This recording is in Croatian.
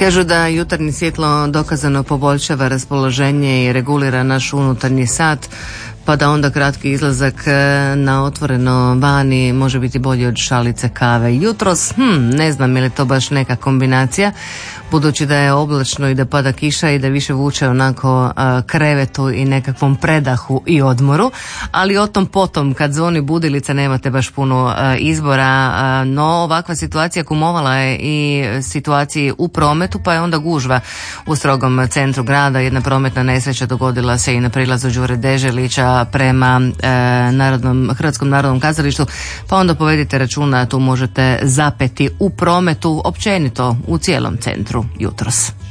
Kažu da jutarnje svjetlo dokazano poboljšava raspoloženje i regulira naš unutarnji sat, pa da onda kratki izlazak na otvoreno vani može biti bolji od šalice kave. Jutros, ne znam je li to baš neka kombinacija, budući da je oblačno i da pada kiša i da više vuče onako krevetu i nekakvom predahu i odmoru, ali o tom potom, kad zvoni budilica nemate baš puno izbora, no ovakva situacija kumovala je i situaciji u prometu, pa je onda gužva u strogom centru grada. Jedna prometna nesreća dogodila se i na prilazu Đure Deželića prema Hrvatskom narodnom kazalištu, pa onda povedite računa, tu možete zapeti u prometu općenito u cijelom centru jutros.